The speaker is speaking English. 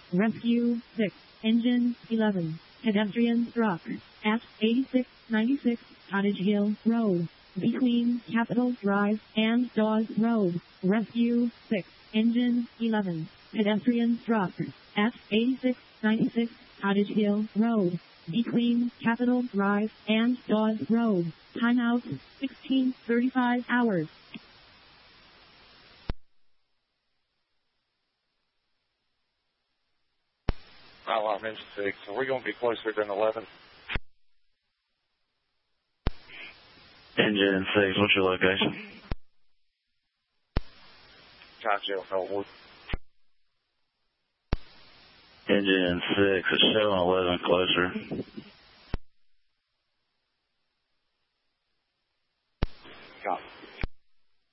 Rescue 6, Engine 11, pedestrian struck at 8696 Cottage Hill Road, between Capitol Drive and Dawes Road. Rescue 6, Engine 11, pedestrian struck at 8696 Cottage Hill Road, between Capitol Drive and Dawes Road. Timeout 16:35 hours. I'm Engine 6. Are we going to be closer than 11? Engine 6, what's your location? Cottage Hillwood. Engine 6, it's showing 11 closer.